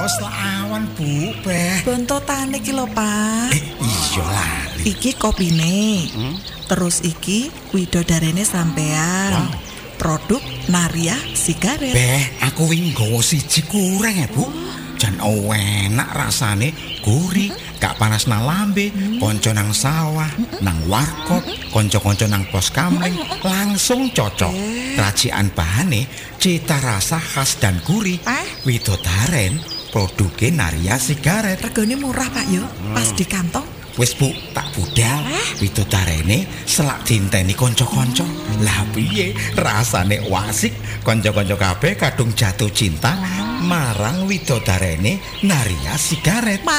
Awas lawan Bu, Beh. Bontotane iki lho, Pak. Iya lali. Iki kopine. Terus iki widodarene sampean. Produk Naria Sigaret. Beh, aku wingi nggawa siji kurang ya, Bu. Jan enak rasane, gurih, gak panas nang lambe, kanca nang sawah, nang warkop, kanca-kanca nang pos kamling, langsung cocok. Racikan bahane, cita rasa khas dan gurih. Widodaren, produke Naria Sigaret. Regane murah, Pak yo. Pas di kantong. Wis Bu, tak budal. Widodarene selak dinteni kanca-kanca. Lah piye rasane wasik, kanca-kanca kabeh kadung jatuh cinta marang widodarene Naria Sigaret.